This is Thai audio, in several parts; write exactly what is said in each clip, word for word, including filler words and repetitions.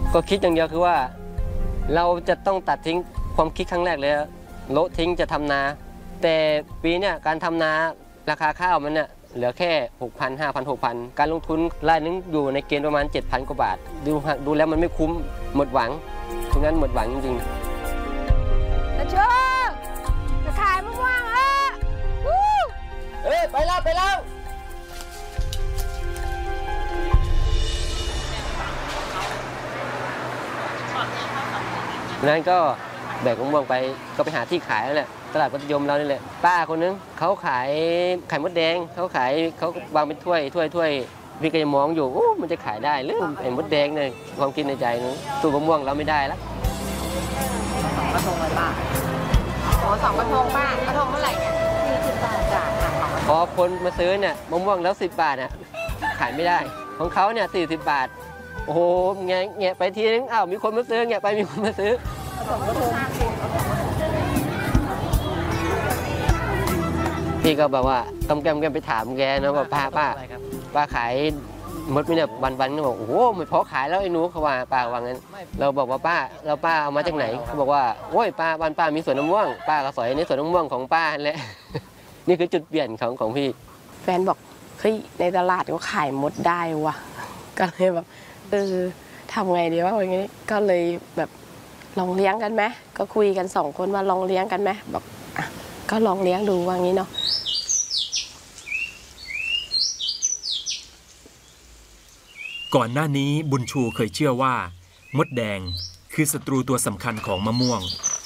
ก็คิดอย่างเดียวคือว่าเราจะต้องตัดทิ้งความคิดครั้งแรกเลยโละทิ้งจะทำนาแต่ปีเนี้ยการทำนาราคาข้าวมันเนี่ยเหลือแค่ หกพัน ห้าพัน หกพัน การลงทุนรายนึงอยู่ในเกณฑ์ประมาณ เจ็ดพัน กว่าบาทดูดูแล้วมันไม่คุ้มหมดหวังตรงนั้นหมดหวังจริงๆจะเชื่อจะขายมะม่วงเออเอ้ยไปแล้วไปแล้วนั้นก็แบกมะม่วงไปก็ไปหาที่ขายแล้วแหละตลาดมัธยมเรานี่แหละป้าคนนึงเขาขายไข่มดแดงเขาขายเขาวางเป็นถ้วยถ้วยถ้วยพี่ก็ยังมองอยู่โอ้มันจะขายได้หรือไอ้มดแดงเนี่ยความคิดในใจนึงตู้มะม่วงเราไม่ได้แล้วสองกระทงเลยป้าโอ้สองกระทงป้ากระทงเท่าไหร่เนี่ยสี่สิบบาทจ้ะพอคนมาซื้อเนี่ยมะม่วงแล้วสิบบาทเนี่ยขายไม่ได้ของเขาเนี่ยสี่สิบบาทโอ้โหแงะแงะไปทีนึงอ้าวมีคนมาซื้อแงะไปมีคนมาซื้อพี่ก็แบบว่ากำแกมแกไปถามแกนะว่าป้าป้าป้าขายมดไม่เนี่ยวันวันก็บอกโอ้โหไม่พอขายแล้วไอ้หนูเขาว่าป้าว่างั้นเราบอกว่าป้าเราป้าเอามาจากไหนเขาบอกว่าโอ้ยป้าบ้านป้ามีสวนมะม่วงป้าก็สอยในสวนมะม่วงของป้าแหละนี่คือจุดเปลี่ยนของของพี่แฟนบอกเฮ้ยในตลาดก็ขายมดได้ว่ะก็เลยแบบเออทำไงดีวะอย่างนี้ก็เลยแบบลองเลี้ยงกันไหมก็คุยกันสองคนว่าลองเลี้ยงกันไหมบอกอ่ะก็ลองเลี้ยงดูว่างี้เนาะก่อนหน้านี้บุญชูเคยเชื่อว่ามดแดงคือศัตรูตัวสำคัญของมะม่วง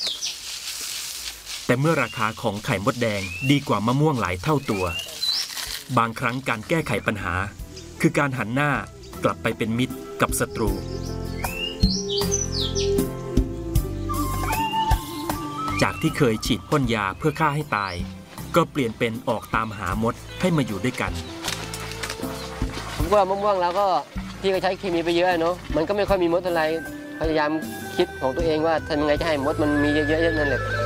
แต่เมื่อราคาของไข่มดแดงดีกว่ามะม่วงหลายเท่าตัวบางครั้งการแก้ไขปัญหาคือการหันหน้ากลับไปเป็นมิตรกับศัตรูจากที่เคยฉีดพ่นยาเพื่อฆ่าให้ตายก็เปลี่ยนเป็นออกตามหามดให้มาอยู่ด้วยกันผมว่ามะม่วงเราก็พี่ก็ใช้เคมีไปเยอะเนาะมันก็ไม่ค่อยมีมดอะไรพยายามคิดของตัวเองว่าทำยังไงจะให้มดมันมีเยอะๆนั่นแหละ